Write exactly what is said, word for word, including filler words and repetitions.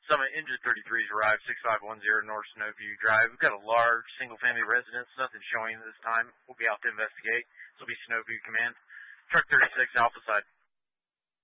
Summit Engine thirty-threes arrived, six five one zero North Snowview Drive. We've got a large single-family residence, nothing showing this time. We'll be out to investigate. This will be Snowview Command. Truck thirty-six, Alpha Side.